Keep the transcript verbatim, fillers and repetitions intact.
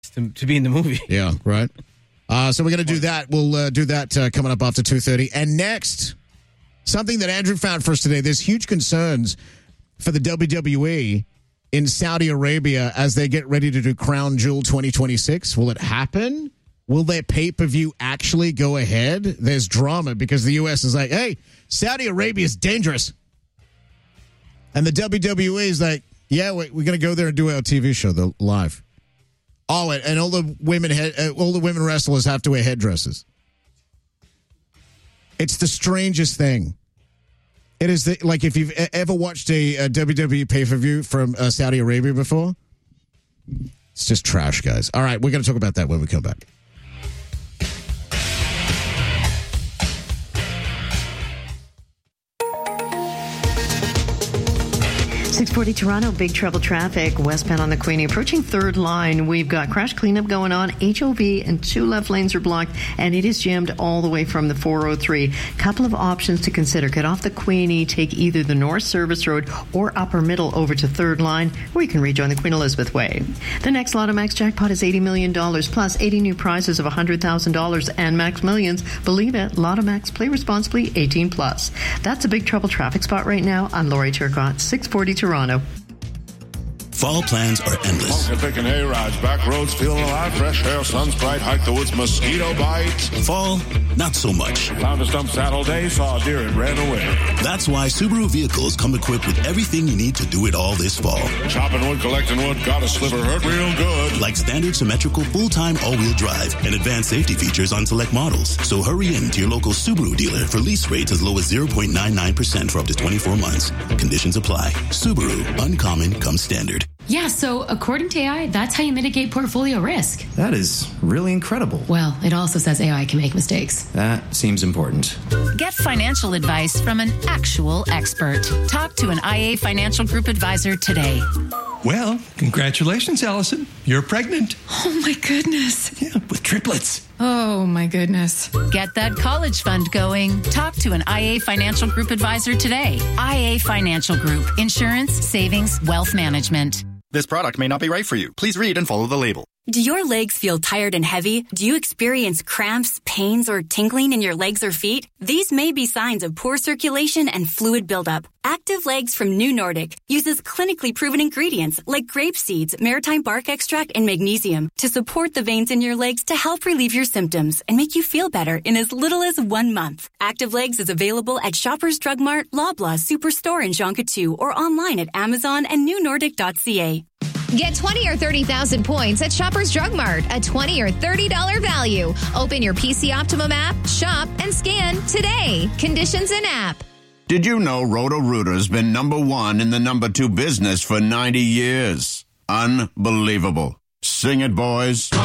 to, to be in the movie. Yeah, right. Uh, so we're going to do that. We'll uh, do that uh, coming up after two thirty. And next, something that Andrew found for us today. There's huge concerns for the W W E in Saudi Arabia as they get ready to do Crown Jewel twenty twenty-six. Will it happen? Will their pay-per-view actually go ahead? There's drama because the U S is like, hey, Saudi Arabia is dangerous. And the W W E is like, yeah, we're going to go there and do our T V show the, live. Oh, and all the women, all the women wrestlers have to wear headdresses. It's the strangest thing. It is the, like if you've ever watched a, a W W E pay-per-view from uh, Saudi Arabia before, it's just trash, guys. All right, we're going to talk about that when we come back. six forty Toronto, big trouble traffic, westbound on the Queenie, approaching third line. We've got crash cleanup going on, H O V, and two left lanes are blocked, and it is jammed all the way from the four oh three. Couple of options to consider. Get off the Queenie, take either the North Service Road or upper middle over to third line, or you can rejoin the Queen Elizabeth Way. The next Lotto Max jackpot is eighty million dollars, plus eighty new prizes of one hundred thousand dollars and Max Millions. Believe it, Lotto Max, play responsibly, eighteen plus. That's a big trouble traffic spot right now. I'm Lori Turcott, six forty Toronto. Fall plans are endless. Smoking, picking hay rides, back roads, feeling alive, fresh air, sun's bright, hike the woods, mosquito bites. Fall, not so much. Found a stump saddle day, saw a deer and ran away. That's why Subaru vehicles come equipped with everything you need to do it all this fall. Chopping wood, collecting wood, got a sliver, hurt real good. Like standard symmetrical full-time all-wheel drive and advanced safety features on select models. So hurry in to your local Subaru dealer for lease rates as low as zero point nine nine percent for up to twenty-four months. Conditions apply. Subaru, uncommon comes standard. Yeah, so according to A I, that's how you mitigate portfolio risk. That is really incredible. Well, it also says A I can make mistakes. That seems important. Get financial advice from an actual expert. Talk to an I A Financial Group advisor today. Well, congratulations, Allison. You're pregnant. Oh, my goodness. Yeah, with triplets. Oh, my goodness. Get that college fund going. Talk to an I A Financial Group advisor today. I A Financial Group. Insurance, savings, wealth management. This product may not be right for you. Please read and follow the label. Do your legs feel tired and heavy? Do you experience cramps, pains, or tingling in your legs or feet? These may be signs of poor circulation and fluid buildup. Active Legs from New Nordic uses clinically proven ingredients like grape seeds, maritime bark extract, and magnesium to support the veins in your legs to help relieve your symptoms and make you feel better in as little as one month. Active Legs is available at Shoppers Drug Mart, Loblaw Superstore in Jonquière, or online at Amazon and new nordic dot c a. Get twenty or thirty thousand points at Shoppers Drug Mart, a twenty or thirty dollars value. Open your P C Optimum app, shop, and scan today. Conditions in app. Did you know Roto-Rooter's been number one in the number two business for ninety years? Unbelievable. Sing it, boys.